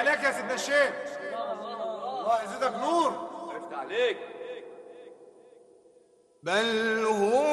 عليك يا سيدنا الشيخ. الله يزيدك نور. عرفت عليك. بل هو